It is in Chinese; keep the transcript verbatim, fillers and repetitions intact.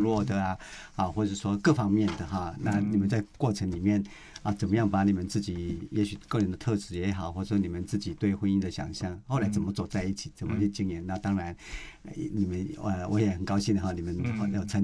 落的啊，啊，或者说各方面的哈。那你们在过程里面啊，怎么样把你们自己也许个人的特质也好，或者说你们自己对婚姻的想象，后来怎么走在一起，怎么去经营？那当然，你们呃，我也很高兴哈，你们有参